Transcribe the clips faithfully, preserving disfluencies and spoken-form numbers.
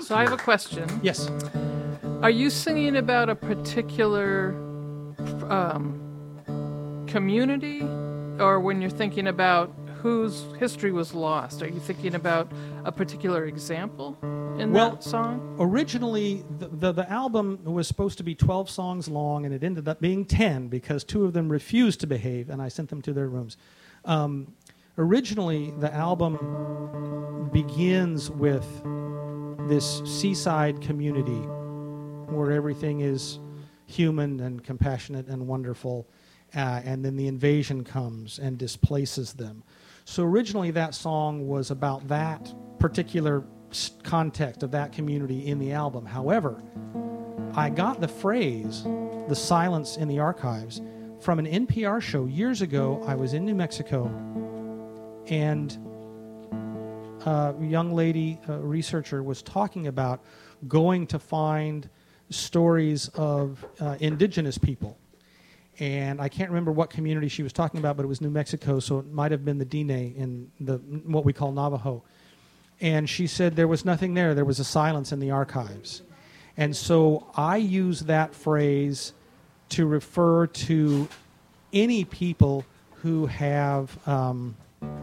So I have a question. Yes. Are you singing about a particular um, community, or when you're thinking about whose history was lost, are you thinking about a particular example in Well, that song? Originally, the, the, the album was supposed to be twelve songs long, and it ended up being ten because two of them refused to behave, and I sent them to their rooms. Um, originally, the album begins with this seaside community where everything is human and compassionate and wonderful, uh, and then the invasion comes and displaces them. So originally that song was about that particular context of that community in the album. However, I got the phrase, the silence in the archives, from an N P R show years ago. I was in New Mexico, and a young lady, a researcher, was talking about going to find stories of uh, indigenous people. And I can't remember what community she was talking about, but it was New Mexico, so it might have been the Diné in the what we call Navajo. And she said there was nothing there. There was a silence in the archives. And so I use that phrase to refer to any people who have um,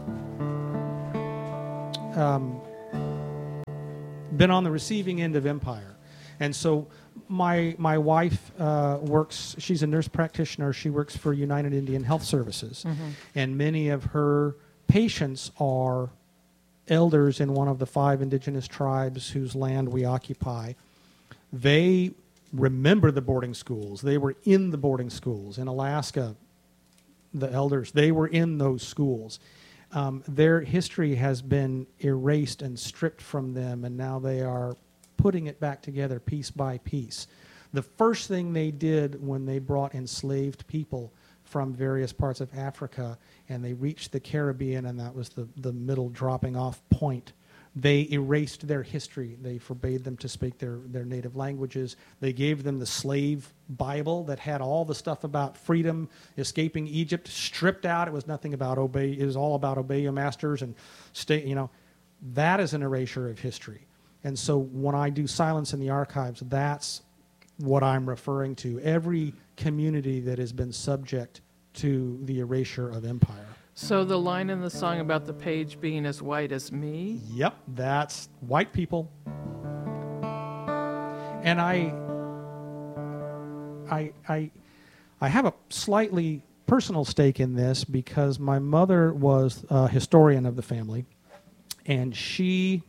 um, been on the receiving end of empire. And so my my wife uh, works, she's a nurse practitioner. She works for United Indian Health Services. Mm-hmm. And many of her patients are elders in one of the five indigenous tribes whose land we occupy. They remember the boarding schools. They were in the boarding schools. In Alaska, the elders, they were in those schools. Um, their history has been erased and stripped from them, and now they are putting it back together piece by piece. The first thing they did when they brought enslaved people from various parts of Africa and they reached the Caribbean, and that was the, the middle dropping off point, they erased their history. They forbade them to speak their, their native languages. They gave them the slave Bible that had all the stuff about freedom, escaping Egypt, stripped out. It was nothing about obey. It was all about obey your masters and stay, you know. That is an erasure of history. And so when I do Silence in the Archives, that's what I'm referring to. Every community that has been subject to the erasure of empire. So the line in the song about the page being as white as me? Yep, that's white people. And I, I, I, I have a slightly personal stake in this because my mother was a historian of the family, and she...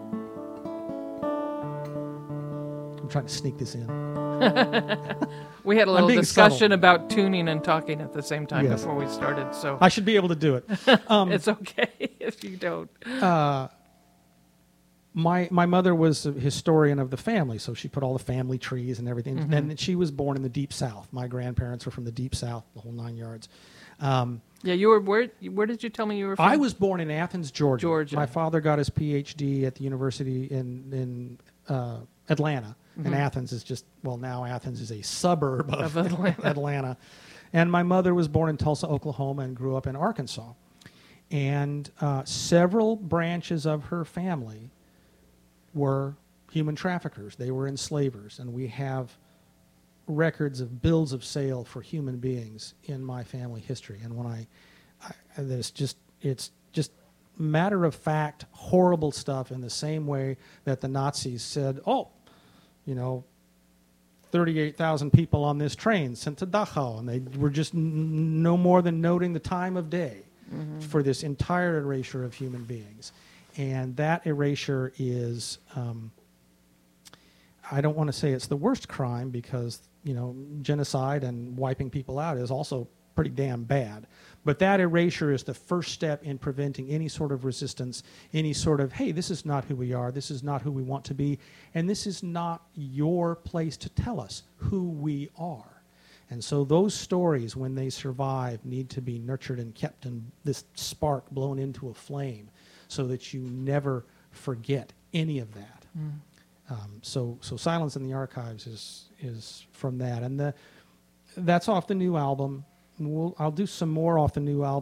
I'm trying to sneak this in. We had a little discussion subtle. about tuning and talking at the same time yes. before we started, so I should be able to do it. Um, it's okay if you don't. Uh, my my mother was a historian of the family, so she put all the family trees and everything. Mm-hmm. And she was born in the Deep South. My grandparents were from the Deep South, the whole nine yards. Um, yeah, you were where? Where did you tell me you were from? I was born in Athens, Georgia. Georgia. My father got his P H D at the university in in uh, Atlanta. And mm-hmm. Athens is just, well, now Athens is a suburb of, of Atlanta. Atlanta. And my mother was born in Tulsa, Oklahoma, and grew up in Arkansas. And uh, several branches of her family were human traffickers. They were enslavers. And we have records of bills of sale for human beings in my family history. And when I, I there's just, it's just matter of fact, horrible stuff in the same way that the Nazis said, oh, you know, thirty-eight thousand people on this train sent to Dachau, and they were just n- no more than noting the time of day mm-hmm. for this entire erasure of human beings. And that erasure is, um, I don't want to say it's the worst crime because, you know, genocide and wiping people out is also pretty damn bad. But that erasure is the first step in preventing any sort of resistance, any sort of, hey, this is not who we are, this is not who we want to be, and this is not your place to tell us who we are. And so those stories, when they survive, need to be nurtured and kept and this spark blown into a flame so that you never forget any of that. Mm. Um, so so Silence in the Archives is is from that. And the that's off the new album. We'll, I'll do some more off the new album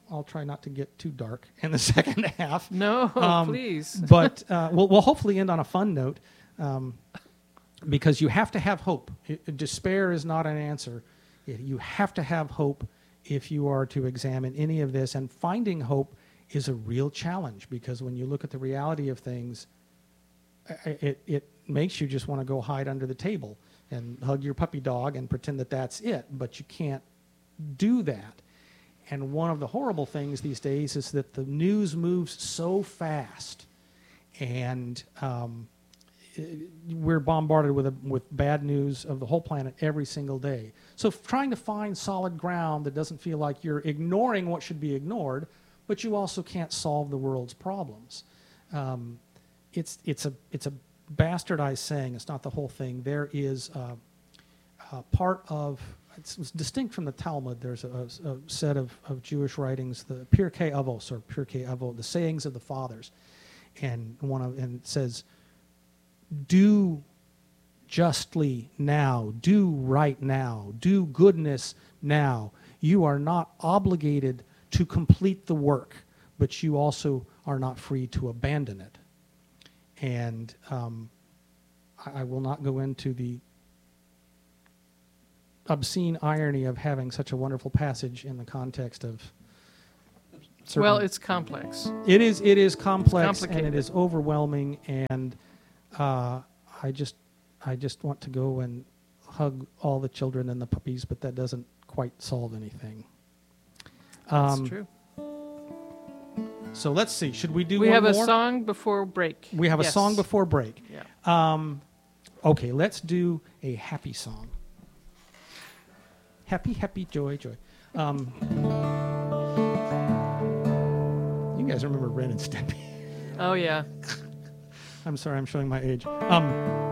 I'll try not to get too dark in the second half. No, um, please. But uh, we'll, we'll hopefully end on a fun note, um, because you have to have hope. It, despair is not an answer. It, you have to have hope if you are to examine any of this. And finding hope is a real challenge, because when you look at the reality of things, it, it makes you just want to go hide under the table and hug your puppy dog and pretend that that's it. But you can't do that. And one of the horrible things these days is that the news moves so fast, and um, we're bombarded with a, with bad news of the whole planet every single day. So trying to find solid ground that doesn't feel like you're ignoring what should be ignored, but you also can't solve the world's problems. Um, it's it's a it's a bastardized saying. It's not the whole thing. There is uh, a part of It's, it's distinct from the Talmud. There's a, a, a set of, of Jewish writings, the Pirkei Avos, or Pirkei Avot, the sayings of the fathers, and one of and it says, "Do justly now, do right now, do goodness now. You are not obligated to complete the work, but you also are not free to abandon it." And um, I, I will not go into the obscene irony of having such a wonderful passage in the context of well, it's complex. It is it is complex it's and it is overwhelming, and uh, I just I just want to go and hug all the children and the puppies, but that doesn't quite solve anything. That's um, true. So let's see. Should we do we one have more? a song before break. We have yes. a song before break. Yeah. Um, okay, let's do a happy song. Happy, happy, joy, joy. Um, you guys remember Ren and Stimpy? Oh, yeah. I'm sorry, I'm showing my age. Um,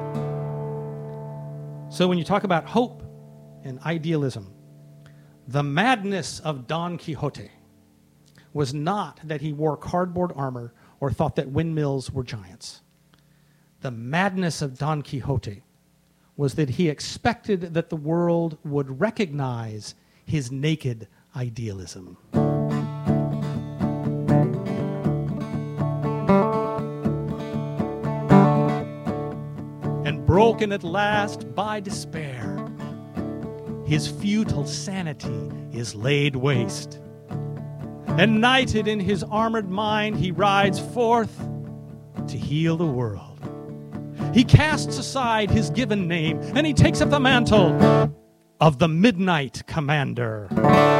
so when you talk about hope and idealism, the madness of Don Quixote was not that he wore cardboard armor or thought that windmills were giants. The madness of Don Quixote was that he expected that the world would recognize his naked idealism. And broken at last by despair, his futile sanity is laid waste. And knighted in his armored mind, he rides forth to heal the world. He casts aside his given name, and he takes up the mantle of the Midnight Commander.